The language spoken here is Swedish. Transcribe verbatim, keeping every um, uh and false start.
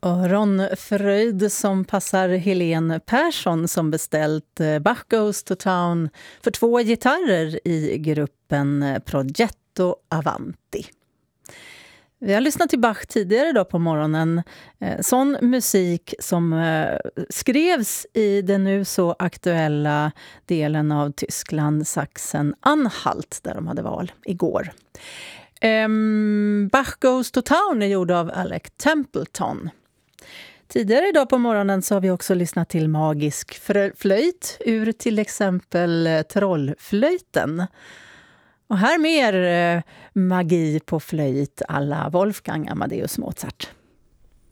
Öronfröjd som passar Helene Persson som beställt Bach Goes to Town för två gitarrer i gruppen Progetto Avanti. Vi har lyssnat till Bach tidigare idag på morgonen. Sån musik som skrevs i den nu så aktuella delen av Tyskland, Sachsen-Anhalt, där de hade val igår. Um, Bach Goes to Town är gjord av Alec Templeton. Tidigare idag på morgonen så har vi också lyssnat till magisk flöjt ur till exempel Trollflöjten. Och här mer eh, magi på flöjt alla Wolfgang Amadeus Mozart.